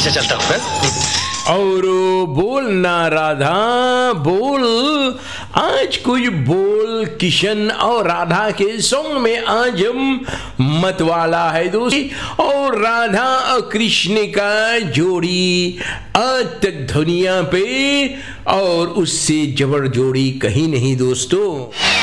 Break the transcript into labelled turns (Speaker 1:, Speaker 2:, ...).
Speaker 1: अच्छा चलता हूँ।
Speaker 2: और बोलना राधा बोल, आज कुछ बोल किशन और राधा के सॉन्ग में आज मत वाला है दोस्ती, और राधा और कृष्ण का जोड़ी आज तक दुनिया पे और उससे जबर जोड़ी कहीं नहीं दोस्तों।